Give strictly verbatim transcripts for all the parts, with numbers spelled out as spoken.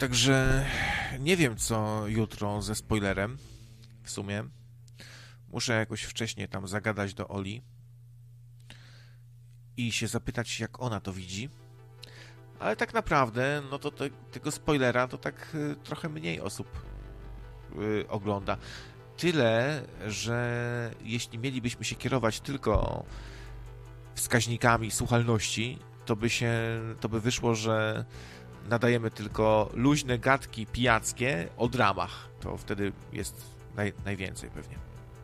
Także nie wiem, co jutro ze spoilerem w sumie. Muszę jakoś wcześniej tam zagadać do Oli i się zapytać, jak ona to widzi. Ale tak naprawdę, no to te, tego spoilera to tak y, trochę mniej osób y, ogląda. Tyle, że jeśli mielibyśmy się kierować tylko wskaźnikami słuchalności, to by się, to by wyszło, że nadajemy tylko luźne gadki pijackie o dramach. To wtedy jest naj, najwięcej pewnie.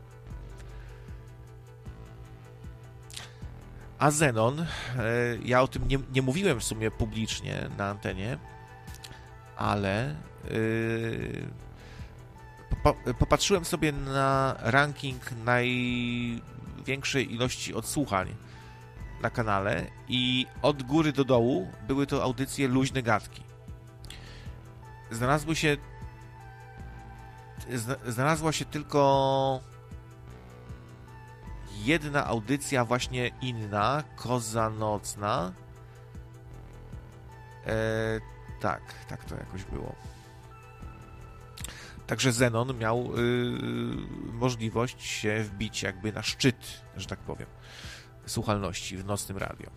A Zenon, ja o tym nie, nie mówiłem w sumie publicznie na antenie, ale yy, popatrzyłem sobie na ranking największej ilości odsłuchań na kanale i od góry do dołu były to audycje luźne gadki. Znalazły się znalazła się tylko jedna audycja właśnie inna, Koza Nocna. E, tak, tak to jakoś było. Także Zenon miał y, możliwość się wbić jakby na szczyt, że tak powiem, słuchalności w nocnym radio.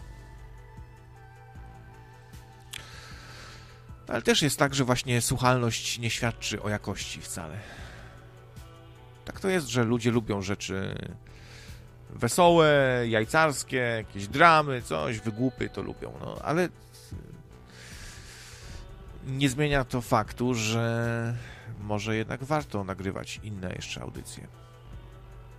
Ale też jest tak, że właśnie słuchalność nie świadczy o jakości wcale. Tak to jest, że ludzie lubią rzeczy wesołe, jajcarskie, jakieś dramy, coś, wygłupy to lubią, no, ale nie zmienia to faktu, że może jednak warto nagrywać inne jeszcze audycje.